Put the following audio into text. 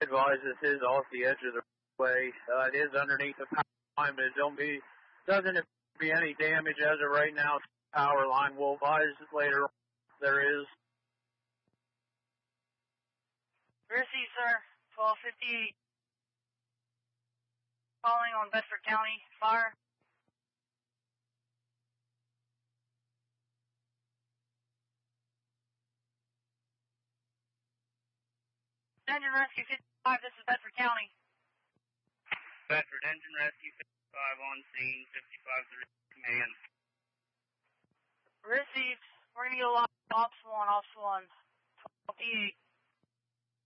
advise this is off the edge of the way. It is underneath the power line, but doesn't be any damage as of right now. Power line. We'll advise later if there is. Receive, sir. 1258. Calling on Bedford County. Fire. Engine Rescue 55, this is Bedford County. Bedford Engine Rescue 55 on scene, 55 command. Receive. We're going to go ops 1, 1258.